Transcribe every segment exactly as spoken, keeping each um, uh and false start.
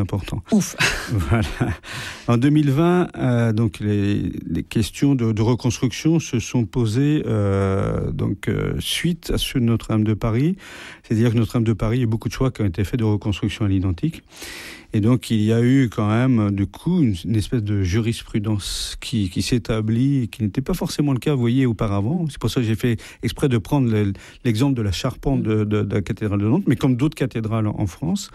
important. Ouf. Voilà. En deux mille vingt, euh, donc les, les questions de, de reconstruction se sont posées euh, donc euh, suite à ceux de Notre-Dame de Paris. C'est-à-dire que Notre-Dame de Paris, il y a beaucoup de choix qui ont été faits de reconstruction à l'identique. Et donc, il y a eu quand même, du coup, une, une espèce de jurisprudence qui, qui s'établit et qui n'était pas forcément le cas, vous voyez, auparavant. C'est pour ça que j'ai fait exprès de prendre le, l'exemple de la charpente de, de, de la cathédrale de Nantes, mais comme d'autres cathédrales en, en France.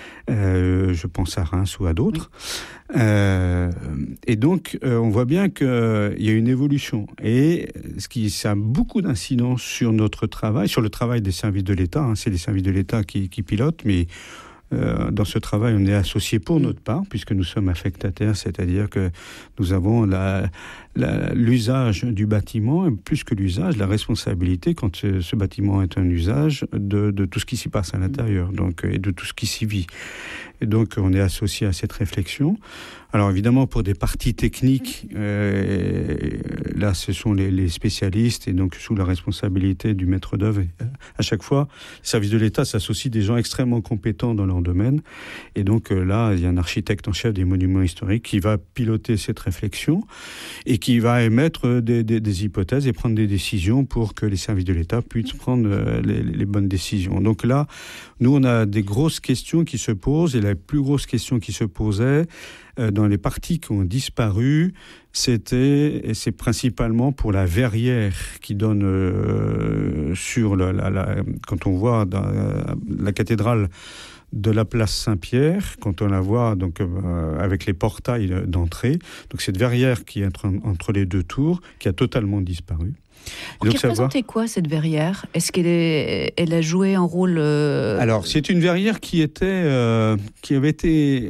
Euh, je pense à Reims ou à d'autres. Oui. Euh, et donc, euh, on voit bien qu'il euh, y a une évolution. Et ce qui, ça a beaucoup d'incidence sur notre travail, sur le travail des services de l'État. Hein. C'est les services de l'État qui, qui pilotent, mais Euh, dans ce travail, on est associé pour notre part, puisque nous sommes affectataires, c'est-à-dire que nous avons la, la, l'usage du bâtiment, et plus que l'usage, la responsabilité, quand ce, ce bâtiment est un usage, de, de tout ce qui s'y passe à l'intérieur, donc, et de tout ce qui s'y vit. Et donc, on est associé à cette réflexion. Alors, évidemment, pour des parties techniques, euh, là, ce sont les, les spécialistes, et donc sous la responsabilité du maître d'œuvre. À chaque fois, le service de l'État s'associe des gens extrêmement compétents dans leur domaine. Et donc, euh, là, il y a un architecte en chef des monuments historiques qui va piloter cette réflexion et qui va émettre des, des, des hypothèses et prendre des décisions pour que les services de l'État puissent prendre euh, les, les bonnes décisions. Donc là, nous, on a des grosses questions qui se posent, et la plus grosse question qui se posait euh, dans les parties qui ont disparu, c'était, et c'est principalement pour la verrière qui donne euh, sur la, la, la, quand on voit dans la, la cathédrale de la place Saint-Pierre, quand on la voit donc euh, avec les portails d'entrée, donc cette verrière qui est entre, entre les deux tours, qui a totalement disparu. Qui représentait quoi, cette verrière ? Est-ce qu'elle est, elle a joué un rôle euh... Alors, c'est une verrière qui était, euh, qui avait été,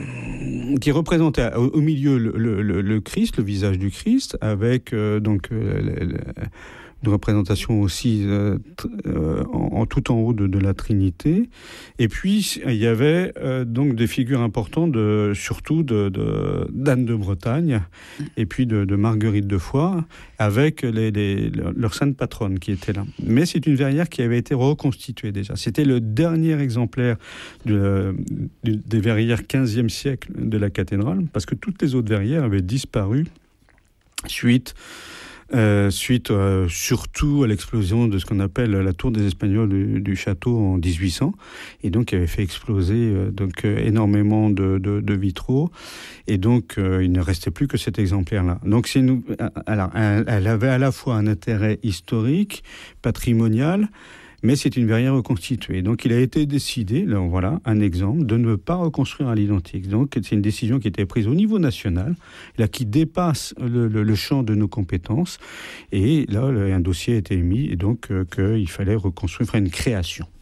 qui représentait au, au milieu le, le, le Christ, le visage du Christ, avec euh, donc euh, le, le, une représentation aussi euh, euh, en, en tout en haut de, de la Trinité. Et puis, il y avait euh, donc des figures importantes, de, surtout de, de, d'Anne de Bretagne et puis de, de Marguerite de Foix, avec les, les, leur sainte patronne qui était là. Mais c'est une verrière qui avait été reconstituée déjà. C'était le dernier exemplaire de, de, des verrières quinzième siècle de la cathédrale, parce que toutes les autres verrières avaient disparu suite... Euh, suite euh, surtout à l'explosion de ce qu'on appelle la tour des Espagnols du, du château en dix-huit cents, et donc qui avait fait exploser euh, donc, euh, énormément de, de, de vitraux, et donc euh, il ne restait plus que cet exemplaire-là. Donc c'est nous, alors, elle avait à la fois un intérêt historique, patrimonial, mais c'est une verrière reconstituée. Donc il a été décidé, là voilà un exemple, de ne pas reconstruire à l'identique. Donc c'est une décision qui a été prise au niveau national, là, qui dépasse le, le, le champ de nos compétences. Et là, un dossier a été émis, et donc euh, qu'il fallait reconstruire, faire une création.